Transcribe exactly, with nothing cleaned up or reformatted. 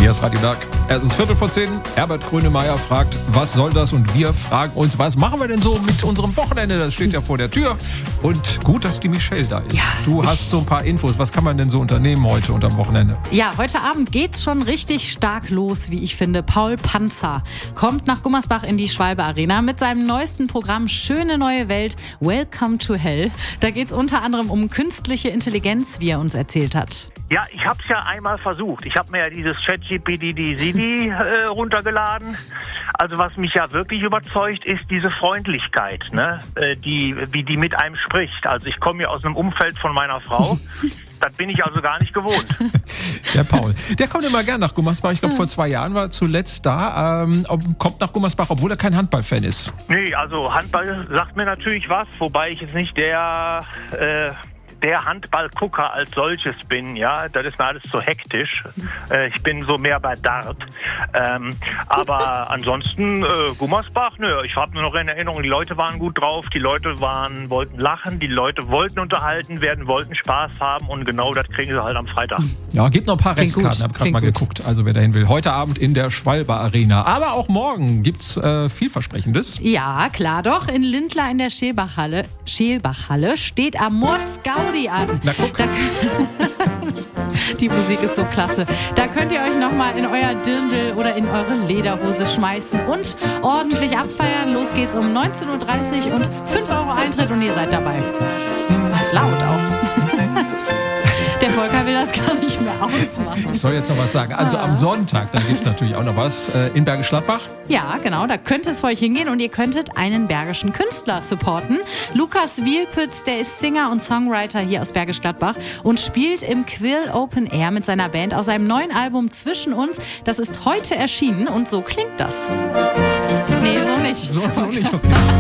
Hier ist Radio Dark. Es ist Viertel vor zehn. Herbert Grönemeyer fragt, was soll das? Und wir fragen uns, was machen wir denn so mit unserem Wochenende? Das steht ja vor der Tür. Und gut, dass die Michelle da ist. Ja, du hast so ein paar Infos. Was kann man denn so unternehmen heute und am Wochenende? Ja, heute Abend geht's schon richtig stark los, wie ich finde. Paul Panzer kommt nach Gummersbach in die Schwalbe Arena mit seinem neuesten Programm Schöne neue Welt, Welcome to Hell. Da geht's unter anderem um künstliche Intelligenz, wie er uns erzählt hat. Ja, ich habe es ja einmal versucht. Ich habe mir ja dieses ChatGPT-Sidi äh, runtergeladen. Also was mich ja wirklich überzeugt, ist diese Freundlichkeit, ne? äh, die, wie die mit einem spricht. Also ich komme ja aus einem Umfeld von meiner Frau. Das bin ich also gar nicht gewohnt. Der Paul, der kommt immer gern nach Gummersbach. Ich glaube, vor zwei Jahren war er zuletzt da. Ähm, kommt nach Gummersbach, obwohl er kein Handballfan ist. Nee, also Handball sagt mir natürlich was, wobei ich jetzt nicht der... Äh, der Handballgucker als solches bin, ja, das ist mir alles zu hektisch. Äh, ich bin so mehr bei Dart. Ähm, aber ansonsten, äh, Gummersbach, nö, ich habe nur noch in Erinnerung, die Leute waren gut drauf, die Leute waren, wollten lachen, die Leute wollten unterhalten werden, wollten Spaß haben und genau das kriegen sie halt am Freitag. Ja, gibt noch ein paar Klingt Restkarten, gut. habe gerade mal Klingt geguckt, also wer dahin will. Heute Abend in der Schwalbe Arena. Aber auch morgen gibt's äh, vielversprechendes. Ja, klar doch. In Lindlar in der Scheelbachhalle, Scheelbachhalle steht Amorz Gaudi an. Na guck. Da, die Musik ist so klasse. Da könnt ihr euch nochmal in euer Dirndl oder in eure Lederhose schmeißen und ordentlich abfeiern. Los geht's um neunzehn Uhr dreißig und fünf Euro Eintritt und ihr seid dabei. Was laut auch. Der Volker will das gar nicht mehr ausmachen. Ich soll jetzt noch was sagen. Also Ah. am Sonntag, da gibt es natürlich auch noch was äh, in Bergisch Gladbach. Ja, genau, da könnte es für euch hingehen und ihr könntet einen bergischen Künstler supporten. Lukas Wielpütz, der ist Singer und Songwriter hier aus Bergisch Gladbach und spielt im Quill Open Air mit seiner Band aus seinem neuen Album Zwischen uns. Das ist heute erschienen und so klingt das. Nee, so nicht. So, so nicht, okay.